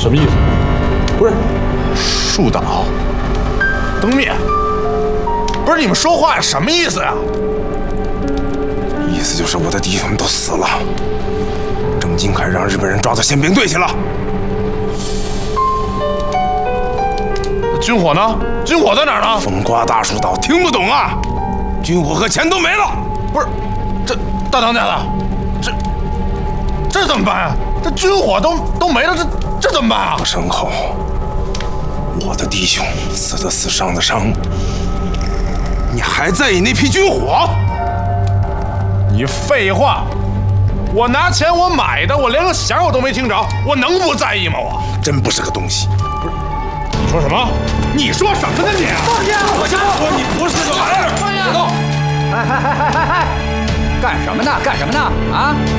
什么意思？不是， 树倒，灯灭，不是你们说话什么意思呀？ 意思就是我的弟兄们都死了，郑金凯让日本人抓到宪兵队去了。 军火呢？军火在哪儿呢？ 风刮大树倒，听不懂啊！军火和钱都没了。 不是，这大当家的，这怎么办呀？这军火都没了，这怎么办啊？ 牲口，我的弟兄死的死，伤的伤，你还在意那批军火？ 你废话！我拿钱我买的，我连个响我都没听着，我能不在意吗？我真不是个东西。 不是，你说什么？你说什么呢你？ 放下！ 我说你不是个玩意儿！ 放下！干什么呢？干什么呢？啊！